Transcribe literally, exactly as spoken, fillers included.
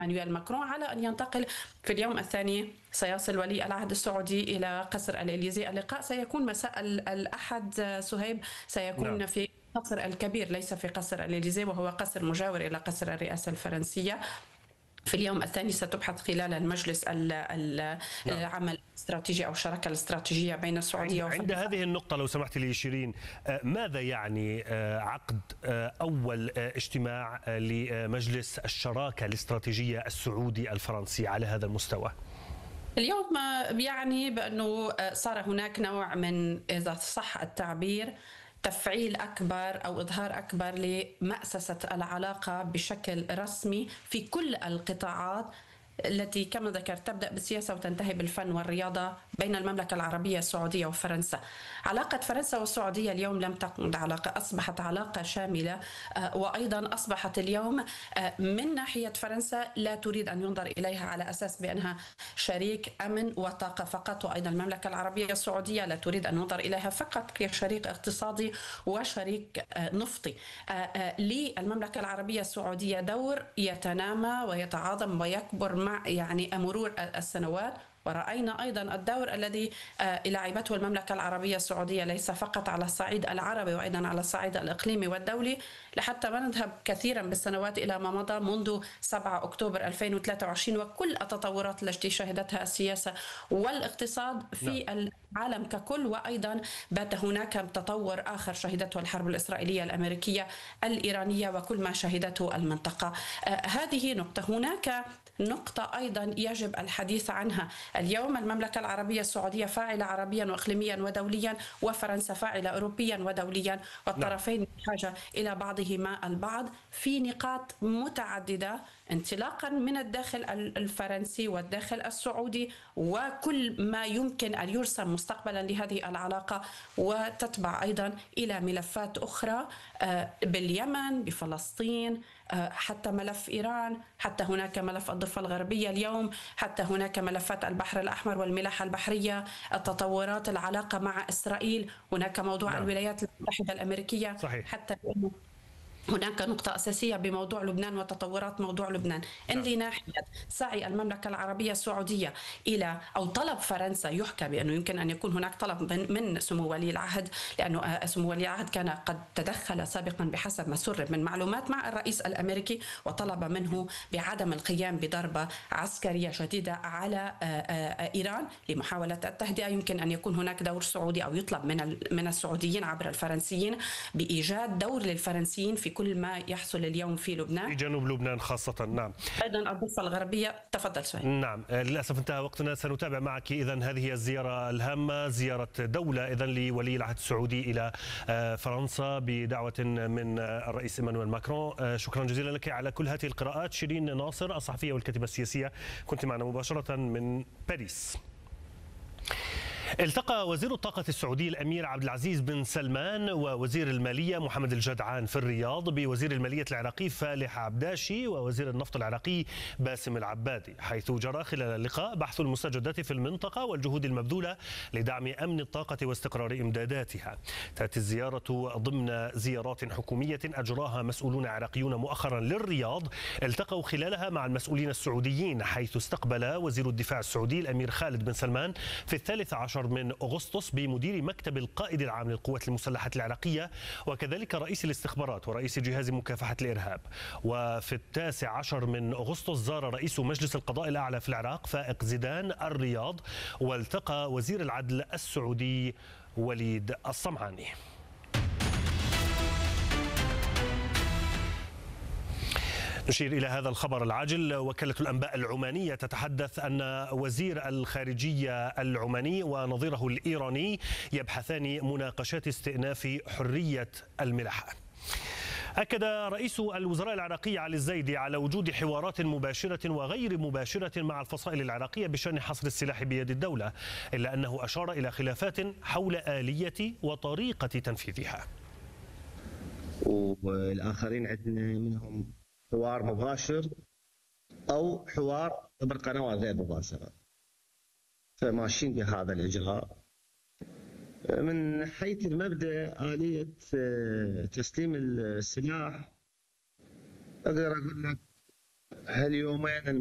مانويل ماكرون على أن ينتقل في اليوم الثاني. سيصل ولي العهد السعودي إلى قصر الإليزي. اللقاء سيكون مساء الأحد سهيب، سيكون نعم. في قصر الكبير ليس في قصر الإليزي، وهو قصر مجاور إلى قصر الرئاسة الفرنسية. في اليوم الثاني ستبحث خلال المجلس العمل الاستراتيجي أو الشراكة الاستراتيجية بين السعودية وفرنسا. عند هذه النقطة لو سمحت لي شيرين، ماذا يعني عقد أول اجتماع لمجلس الشراكة الاستراتيجية السعودي الفرنسي على هذا المستوى؟ اليوم يعني بأنه صار هناك نوع من، إذا صح التعبير، تفعيل أكبر أو إظهار أكبر لمأسسة العلاقة بشكل رسمي في كل القطاعات التي كما ذكرت تبدأ بالسياسة وتنتهي بالفن والرياضة بين المملكة العربية السعودية وفرنسا. علاقة فرنسا والسعودية اليوم لم تكن علاقة، أصبحت علاقة شاملة، وأيضا أصبحت اليوم من ناحية فرنسا لا تريد أن ينظر إليها على أساس بأنها شريك أمن وطاقة فقط، وأيضا المملكة العربية السعودية لا تريد أن ينظر إليها فقط كشريك اقتصادي وشريك نفطي. للمملكة العربية السعودية دور يتنامى ويتعاظم ويكبر مع يعني مرور السنوات، ورأينا أيضا الدور الذي لعبته المملكة العربية السعودية ليس فقط على الصعيد العربي وأيضا على الصعيد الإقليمي والدولي، لحتى ما نذهب كثيرا بالسنوات إلى ما مضى منذ سبعة أكتوبر ألفين وثلاثة وعشرين وكل التطورات التي شهدتها السياسة والاقتصاد في نعم. العالم ككل، وأيضا بات هناك تطور آخر شهدته الحرب الإسرائيلية الأمريكية الإيرانية وكل ما شهدته المنطقة. آه هذه نقطة. هناك نقطة أيضا يجب الحديث عنها. اليوم المملكة العربية السعودية فاعلة عربيا وإقليميا ودوليا، وفرنسا فاعلة أوروبيا ودوليا، والطرفين بحاجة إلى بعضهما البعض في نقاط متعددة، انطلاقا من الداخل الفرنسي والداخل السعودي وكل ما يمكن أن يرسم مستقبلا لهذه العلاقة، وتتبع أيضا إلى ملفات أخرى باليمن، بفلسطين، حتى ملف إيران، حتى هناك ملف الضفة الغربية اليوم، حتى هناك ملفات البحر الأحمر والملاحة البحرية، التطورات العلاقة مع إسرائيل، هناك موضوع نعم. الولايات المتحدة الأمريكية صحيح. حتى هناك نقطة أساسية بموضوع لبنان وتطورات موضوع لبنان. إن لناحية سعي المملكة العربية السعودية إلى أو طلب فرنسا، يحكى بأنه يمكن أن يكون هناك طلب من, من سمو ولي العهد، لأنه سمو ولي العهد كان قد تدخل سابقا بحسب ما سرب من معلومات مع الرئيس الأمريكي وطلب منه بعدم القيام بضربة عسكرية شديدة على إيران لمحاولة التهدئة. يمكن أن يكون هناك دور سعودي أو يطلب من من السعوديين عبر الفرنسيين بإيجاد دور للفرنسيين في كل ما يحصل اليوم في لبنان، في جنوب لبنان خاصة. نعم. أيضا الضفة الغربية. تفضل سؤال. نعم، للأسف انتهى وقتنا. سنتابع معك إذن هذه الزيارة الهامة، زيارة دولة إذن لولي العهد السعودي إلى فرنسا بدعوة من الرئيس إيمانويل ماكرون. شكرا جزيلا لك على كل هذه القراءات. شيرين ناصر الصحفية والكاتبة السياسية كنت معنا مباشرة من باريس. التقى وزير الطاقة السعودي الأمير عبد العزيز بن سلمان ووزير المالية محمد الجدعان في الرياض بوزير المالية العراقي فالح عبداشي ووزير النفط العراقي باسم العبادي، حيث جرى خلال اللقاء بحث المستجدات في المنطقة والجهود المبذولة لدعم أمن الطاقة واستقرار إمداداتها. تأتي الزيارة ضمن زيارات حكومية أجراها مسؤولون عراقيون مؤخرا للرياض، التقوا خلالها مع المسؤولين السعوديين، حيث استقبل وزير الدفاع السعودي الأمير خالد بن سلمان في الثالث عشر من أغسطس بمدير مكتب القائد العام للقوات المسلحة العراقية، وكذلك رئيس الاستخبارات ورئيس جهاز مكافحة الإرهاب. وفي التاسع عشر من أغسطس زار رئيس مجلس القضاء الأعلى في العراق فائق زيدان الرياض، والتقى وزير العدل السعودي وليد الصمعاني. نشير إلى هذا الخبر العاجل. وكالة الأنباء العمانية تتحدث أن وزير الخارجية العماني ونظيره الإيراني يبحثان مناقشات استئناف حرية الملاحة. أكد رئيس الوزراء العراقي علي الزيدي على وجود حوارات مباشرة وغير مباشرة مع الفصائل العراقية بشأن حصر السلاح بيد الدولة، إلا أنه أشار إلى خلافات حول آلية وطريقة تنفيذها. والآخرين عندنا منهم حوار مباشر أو حوار عبر قنوات غير مباشرة، فماشيين بهذا الإجراء. من حيث المبدأ آلية تسليم السلاح أقدر أقول لك هاليومين